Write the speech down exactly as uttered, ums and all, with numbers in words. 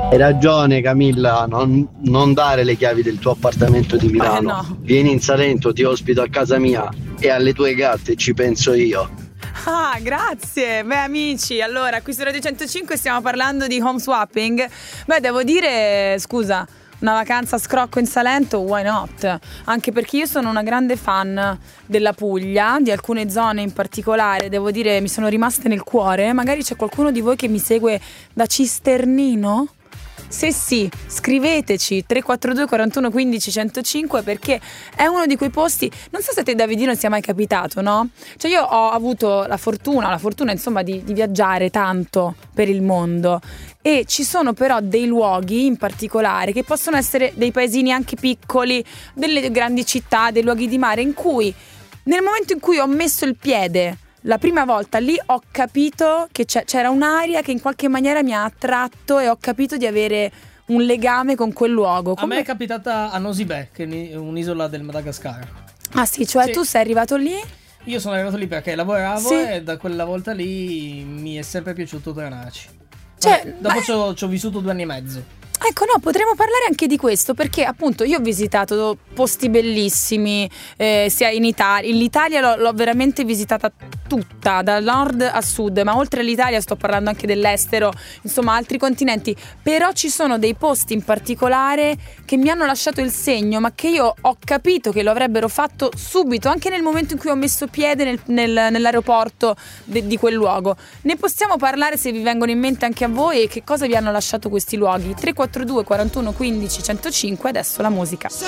Hai ragione Camilla, non, non dare le chiavi del tuo appartamento di Milano. Eh, no. Vieni in Salento, ti ospito a casa mia e alle tue gatte ci penso io. Ah, grazie. Beh, amici, allora qui su Radio centocinque stiamo parlando di home swapping. Beh, devo dire, scusa, una vacanza a scrocco in Salento, why not? Anche perché io sono una grande fan della Puglia, di alcune zone in particolare, devo dire, mi sono rimaste nel cuore. Magari c'è qualcuno di voi che mi segue da Cisternino? Se sì, scriveteci tre quattro due quarantuno quindici centocinque, perché è uno di quei posti, non so se a te Davidino sia mai capitato, no? Cioè io ho avuto la fortuna, la fortuna insomma di, di viaggiare tanto per il mondo, e ci sono però dei luoghi in particolare che possono essere dei paesini anche piccoli, delle grandi città, dei luoghi di mare, in cui nel momento in cui ho messo il piede la prima volta lì ho capito che c'era un'aria che in qualche maniera mi ha attratto e ho capito di avere un legame con quel luogo. Come... A me è capitata a Nosy Be, che è un'isola del Madagascar. Ah sì, cioè sì. Tu sei arrivato lì? Io sono arrivato lì perché lavoravo, sì. E da quella volta lì mi è sempre piaciuto tornarci. Cioè, Vabbè, dopo ci ho, ci ho vissuto due anni e mezzo. Ecco, no, potremmo parlare anche di questo, perché appunto io ho visitato posti bellissimi, eh, sia in Italia, l'Italia l'ho, l'ho veramente visitata tutta, da nord a sud, ma oltre all'Italia sto parlando anche dell'estero, insomma altri continenti, però ci sono dei posti in particolare che mi hanno lasciato il segno, ma che io ho capito che lo avrebbero fatto subito, anche nel momento in cui ho messo piede nel, nel, nell'aeroporto de, di quel luogo. Ne possiamo parlare, se vi vengono in mente anche a voi, e che cosa vi hanno lasciato questi luoghi? tre quattro due quarantuno quindici centocinque. Adesso la musica.